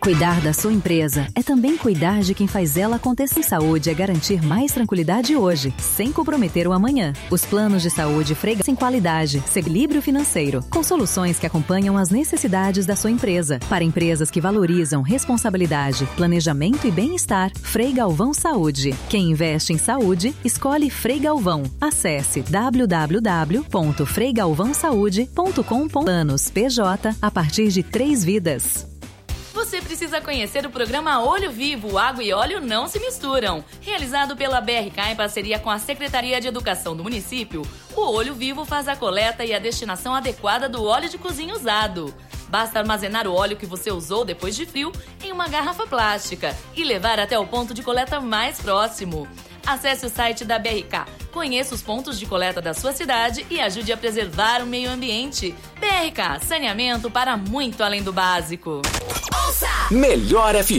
Cuidar da sua empresa é também cuidar de quem faz ela acontecer. Saúde é garantir mais tranquilidade hoje, sem comprometer o amanhã. Os planos de saúde Frega sem qualidade, equilíbrio financeiro, com soluções que acompanham as necessidades da sua empresa. Para empresas que valorizam responsabilidade, planejamento e bem-estar, Frei Galvão Saúde. Quem investe em saúde, escolhe Frei Galvão. Acesse www.freigalvãosaude.com. Planos PJ a partir de 3 vidas. Você precisa conhecer o programa Olho Vivo, água e óleo não se misturam. Realizado pela BRK em parceria com a Secretaria de Educação do município, o Olho Vivo faz a coleta e a destinação adequada do óleo de cozinha usado. Basta armazenar o óleo que você usou depois de frio em uma garrafa plástica e levar até o ponto de coleta mais próximo. Acesse o site da BRK, conheça os pontos de coleta da sua cidade e ajude a preservar o meio ambiente. BRK, saneamento para muito além do básico. Melhor FM.